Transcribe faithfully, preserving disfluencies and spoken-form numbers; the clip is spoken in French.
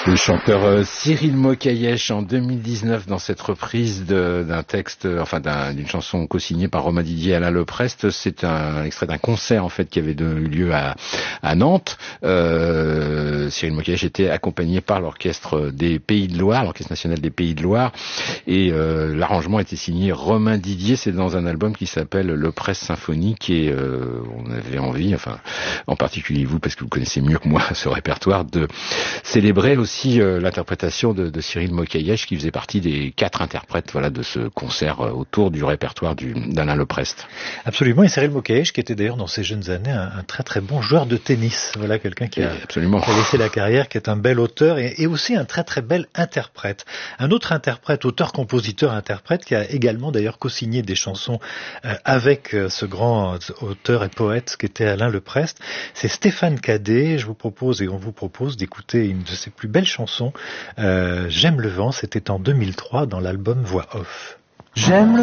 Le chanteur euh, Cyril Mokayesh en deux mille dix-neuf dans cette reprise de, d'un texte, euh, enfin d'un, d'une chanson co-signée par Romain Didier et Alain Leprest. C'est un extrait d'un concert en fait qui avait de, eu lieu à, à Nantes. Euh, Cyril Mokayesh était accompagné par l'orchestre des Pays de Loire, l'orchestre national des Pays de Loire, et euh, l'arrangement était signé Romain Didier. C'est dans un album qui s'appelle Leprest Symphonique et euh, on avait envie, enfin en particulier vous parce que vous connaissez mieux que moi ce répertoire, de célébrer aussi aussi euh, l'interprétation de, de Cyril Mokayesh qui faisait partie des quatre interprètes voilà, de ce concert euh, autour du répertoire du, d'Alain Leprest. Absolument, et Cyril Mokayesh qui était d'ailleurs dans ses jeunes années un, un très très bon joueur de tennis. Voilà quelqu'un qui a, qui a laissé la carrière, qui est un bel auteur et, et aussi un très très bel interprète. Un autre interprète, auteur, compositeur, interprète qui a également d'ailleurs co-signé des chansons euh, avec euh, ce grand auteur et poète qui était Alain Leprest, c'est Stéphane Cadet. Je vous propose et on vous propose d'écouter une de ses plus belles chanson, euh, J'aime le vent, c'était en deux mille trois dans l'album Voix Off. J'aime le